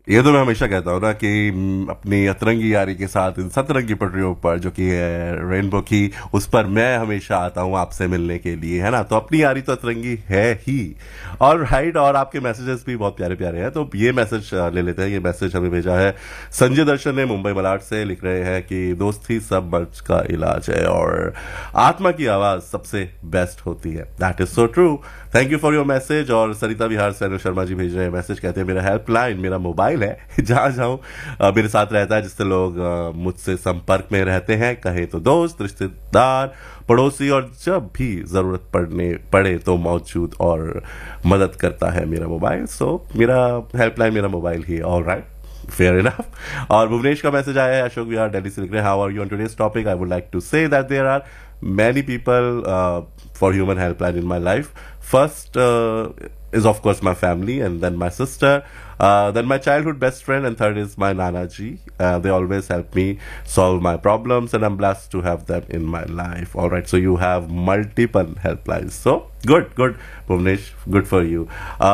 ये तो मैं हमेशा कहता हूँ ना कि अपनी अतरंगी यारी के साथ इन सतरंगी पटरियों पर जो कि है रेनबो की, उस पर मैं हमेशा आता हूँ आपसे मिलने के लिए, है ना। तो अपनी यारी तो अतरंगी है ही। और राइट, और आपके मैसेजेस भी बहुत प्यारे प्यारे हैं, तो ये मैसेज ले लेते हैं। ये मैसेज हमें भेजा है संजय दर्शन ने मुंबई मलाड से। लिख रहे हैं कि दोस्ती सब मर्ज का इलाज है और आत्मा की आवाज सबसे बेस्ट होती है। That is so true. Thank you for your message. और सरिता बिहार से अनु शर्मा जी भेज रहे हैं मैसेज, कहते हैं मेरा हेल्पलाइन मेरा मोबाइल है, जहां जाऊं मेरे साथ रहता है, जिससे लोग मुझसे संपर्क में रहते हैं, कहे तो दोस्त, रिश्तेदार, पड़ोसी, और जब भी जरूरत पड़े तो मौजूद और मदद करता है मेरा मोबाइल। सो मेरा हेल्पलाइन मेरा मोबाइल ही। All right, fair enough. और भुवनेश का मैसेज आया है अशोक विहार दिल्ली से। लिख रहे हैं how are you on today's topic. I would like to say that there are many people for human helpline in my life. First is of course my family, and then my sister, then my childhood best friend, and third is my Nana ji. They always help me solve my problems, and I'm blessed to have them in my life. All right, so you have multiple helplines. So good Bhuvnesh, good for you.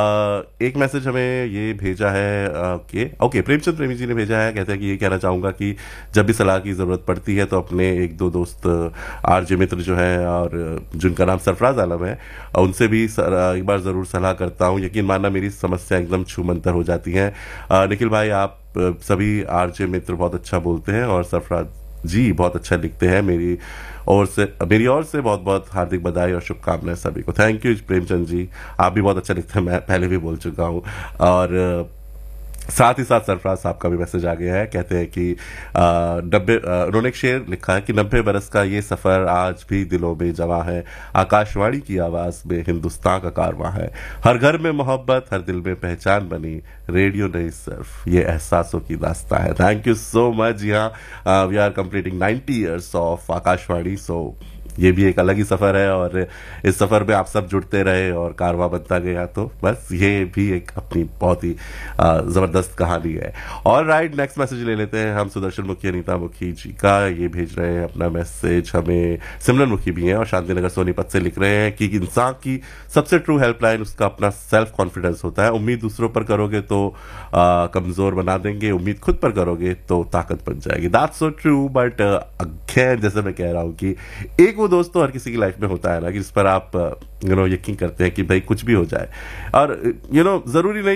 एक message हमें ये भेजा है okay Premchand प्रेमी जी ने भेजा है। कहते हैं कि ये कहना चाहूंगा कि जब भी सलाह की जरूरत पड़ती है तो अपने एक दो दोस्त आरजे मित्र जो हैं और जिनका नाम सरफराज आलम है, उनसे भी एक बार जरूर सलाह करता हूँ। यकीन मानना मेरी समस्या एकदम छूमंतर हो जाती है। निखिल भाई, आप सभी आरजे मित्र बहुत अच्छा बोलते हैं और सरफराज जी बहुत अच्छा लिखते हैं। मेरी ओर से बहुत बहुत हार्दिक बधाई और शुभकामनाएं सभी को। थैंक यू प्रेमचंद जी, आप भी बहुत अच्छा लिखते हैं, मैं पहले भी बोल चुका हूँ। और साथ ही साथ सरफराज साहब का भी मैसेज आ गया है। कहते हैं कि 90 उन्होंने एक शेर लिखा है कि 90 बरस का ये सफर आज भी दिलों में जमा है, आकाशवाणी की आवाज में हिंदुस्तान का कारवां है, हर घर में मोहब्बत हर दिल में पहचान बनी, रेडियो नहीं सिर्फ ये एहसासों की दास्तां है। Thank you so much. जी हाँ, we are completing 90 years of Akashvani, सो ये भी एक अलग ही सफर है और इस सफर में आप सब जुड़ते रहे और कारवां बनता गया, तो बस ये भी एक अपनी बहुत ही जबरदस्त कहानी है। और राइट, नेक्स्ट मैसेज ले लेते हैं हम सुदर्शन मुखी अनीता मुखी जी का। ये भेज रहे हैं अपना मैसेज हमें, सिमरन मुखी भी हैं और शांतिनगर सोनीपत से। लिख रहे हैं कि इंसान की सबसे ट्रू हेल्पलाइन उसका अपना सेल्फ कॉन्फिडेंस होता है। उम्मीद दूसरों पर करोगे तो कमजोर बना देंगे, उम्मीद खुद पर करोगे तो ताकत बन जाएगी। That's so true. But again, जैसे मैं कह रहा हूं कि एक वो दोस्त तो हर किसी की लाइफ में होता है ना, कि जिस पर आप यकीन करते हैं कि भाई कुछ भी हो जाए, और जरूरी नहीं